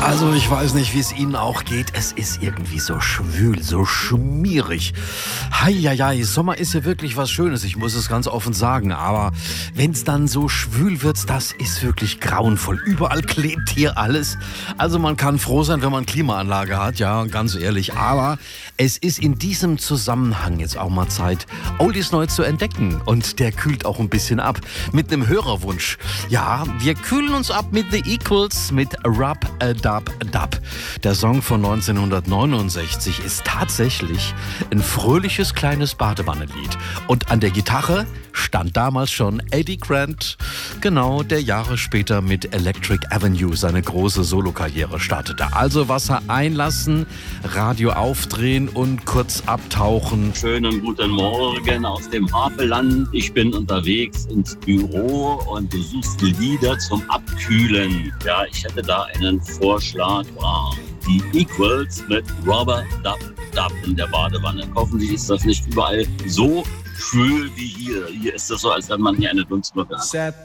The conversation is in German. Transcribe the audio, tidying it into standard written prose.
Also ich weiß nicht, wie es Ihnen auch geht. Es ist irgendwie so schwül, so schmierig. Heieiei, Sommer ist ja wirklich was Schönes, ich muss es ganz offen sagen. Aber wenn es dann so schwül wird, das ist wirklich grauenvoll. Überall klebt hier alles. Also man kann froh sein, wenn man Klimaanlage hat, ja, ganz ehrlich. Aber es ist in diesem Zusammenhang jetzt auch mal Zeit, Oldies neu zu entdecken. Und der kühlt auch ein bisschen ab. Mit einem Hörerwunsch. Ja, wir kühlen uns ab mit The Equals, mit Rub a Dub Dub. Der Song von 1969 ist tatsächlich ein fröhliches kleines Badewannenlied. Und an der Gitarre stand damals schon Eddie Grant, genau, der Jahre später mit Electric Avenue seine große Solokarriere startete. Also Wasser einlassen, Radio aufdrehen und kurz abtauchen. Schönen guten Morgen aus dem Havelland. Ich bin unterwegs ins Büro und du suchst Lieder zum Abkühlen. Ja, ich hätte da einen Vorschlag. Wow. Die Equals mit Rubber Dub Dub in der Badewanne. Hoffentlich ist das nicht überall so schwül wie hier. Hier ist das so, als wenn man hier eine Dunstglocke hat.